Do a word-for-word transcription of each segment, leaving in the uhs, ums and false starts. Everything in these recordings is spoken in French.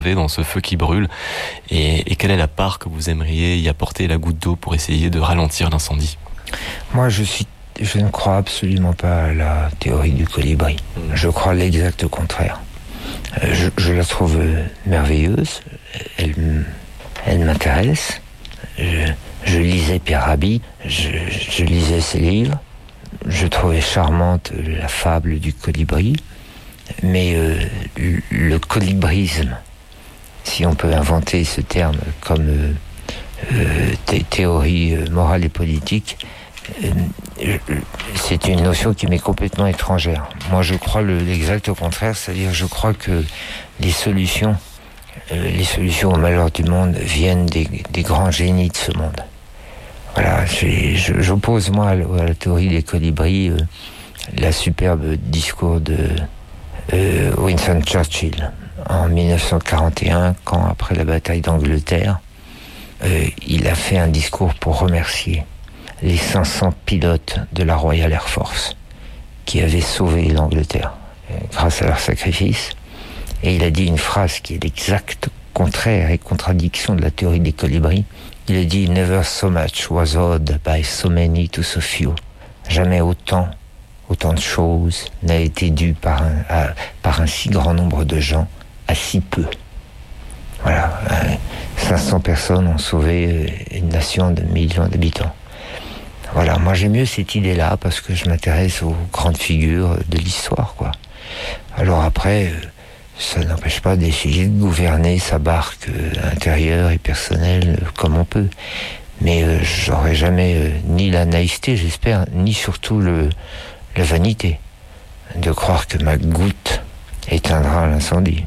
dans ce feu qui brûle et, et quelle est la part que vous aimeriez y apporter, la goutte d'eau pour essayer de ralentir l'incendie? Moi, je suis, je ne crois absolument pas à la théorie du colibri. Mmh. Je crois l'exact contraire. Je, je la trouve merveilleuse. Elle, elle m'intéresse. Je, je lisais Pierre Rabhi. Je, je lisais ses livres. Je trouvais charmante la fable du colibri. Mais euh, le colibrisme, si on peut inventer ce terme comme euh, euh, thé- théorie euh, morale et politique, euh, c'est une notion qui m'est complètement étrangère. Moi, je crois le, l'exact contraire, c'est-à-dire je crois que les solutions, euh, les solutions au malheur du monde viennent des, des grands génies de ce monde. Voilà, je, j'oppose moi à la théorie des colibris euh, la superbe discours de euh, Winston Churchill en dix-neuf cent quarante et un, quand après la bataille d'Angleterre, euh, il a fait un discours pour remercier les cinq cents pilotes de la Royal Air Force qui avaient sauvé l'Angleterre euh, grâce à leur sacrifice. Et il a dit une phrase qui est l'exact contraire et contradiction de la théorie des colibris. Il a dit « Never so much was owed by so many to so few ». Jamais autant, autant de choses n'a été dû par un, à, par un si grand nombre de gens à si peu. Voilà, euh, cinq cents personnes ont sauvé une nation de millions d'habitants. Voilà, moi j'aime mieux cette idée-là parce que je m'intéresse aux grandes figures de l'histoire, quoi. Alors après, euh, ça n'empêche pas d'essayer de gouverner sa barque euh, intérieure et personnelle euh, comme on peut. Mais euh, j'aurais jamais euh, ni la naïveté, j'espère, ni surtout le, la vanité de croire que ma goutte éteindra l'incendie.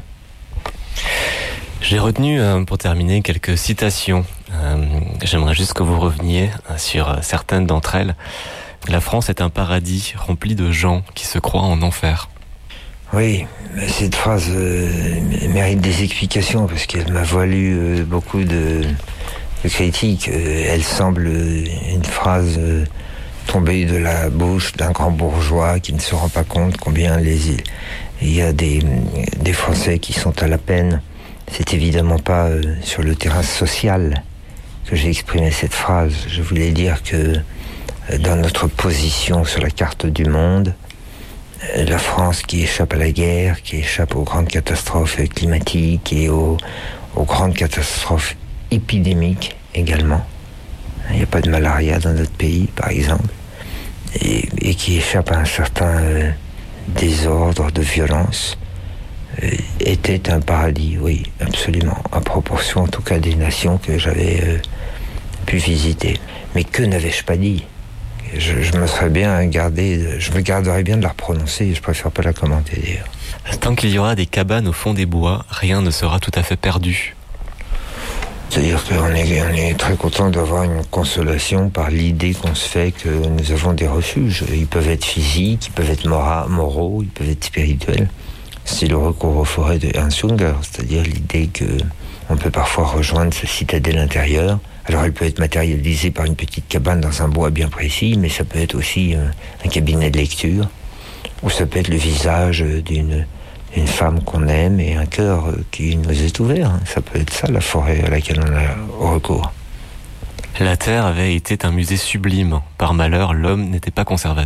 J'ai retenu, euh, pour terminer, quelques citations. Euh, j'aimerais juste que vous reveniez sur euh, certaines d'entre elles. La France est un paradis rempli de gens qui se croient en enfer. Oui, cette phrase euh, mérite des explications parce qu'elle m'a valu euh, beaucoup de, de critiques. Euh, elle semble une phrase euh, tombée de la bouche d'un grand bourgeois qui ne se rend pas compte combien les, il y a des, des Français qui sont à la peine. C'est évidemment pas euh, sur le terrain social que j'ai exprimé cette phrase. Je voulais dire que euh, dans notre position sur la carte du monde, la France qui échappe à la guerre, qui échappe aux grandes catastrophes climatiques et aux, aux grandes catastrophes épidémiques également. Il n'y a pas de malaria dans notre pays, par exemple, et, et qui échappe à un certain euh, désordre de violence, euh, était un paradis, oui, absolument, à proportion en tout cas des nations que j'avais euh, pu visiter. Mais que n'avais-je pas dit ? Je, je me serais bien gardé, je me garderais bien de la prononcer, je préfère pas la commenter d'ailleurs. Tant qu'il y aura des cabanes au fond des bois, rien ne sera tout à fait perdu. C'est-à-dire qu'on est, on est très content d'avoir une consolation par l'idée qu'on se fait que nous avons des refuges. Ils peuvent être physiques, ils peuvent être mora, moraux, ils peuvent être spirituels. C'est le recours aux forêts de Ernst Junger, c'est-à-dire l'idée qu'on peut parfois rejoindre sa citadelle intérieure. Alors elle peut être matérialisée par une petite cabane dans un bois bien précis, mais ça peut être aussi euh, un cabinet de lecture, ou ça peut être le visage d'une, d'une femme qu'on aime et un cœur euh, qui nous est ouvert. Ça peut être ça la forêt à laquelle on a recours. La Terre avait été un musée sublime. Par malheur, l'homme n'était pas conservateur.